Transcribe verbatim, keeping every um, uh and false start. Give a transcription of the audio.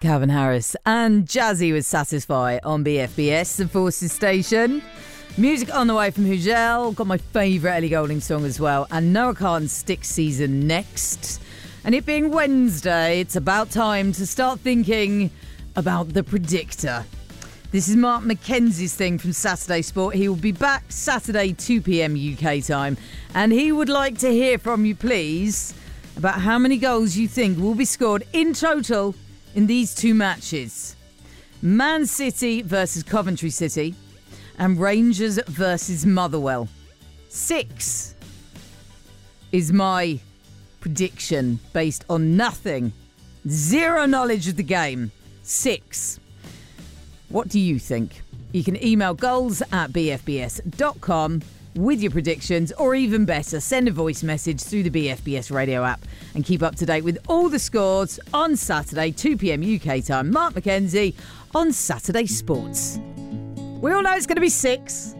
Calvin Harris and Jazzy with Satisfy on B F B S, the Forces station. Music on the way from Hugel. Got my favourite Ellie Goulding song as well. And Noah Kahan's Stick season next. And it being Wednesday, it's about time to start thinking about the predictor. This is Mark Mackenzie's thing from Saturday Sport. He will be back Saturday, two p.m. U K time. And he would like to hear from you, please, about how many goals you think will be scored in total in these two matches. Man City versus Coventry City and Rangers versus Motherwell. Six is my prediction based on nothing. Zero knowledge of the game. Six. What do you think? You can email goals at b f b s dot com with your predictions, or even better, send a voice message through the B F B S radio app and keep up to date with all the scores on Saturday, two p.m. U K time. Mark Mackenzie on Saturday Sports. We all know it's going to be six.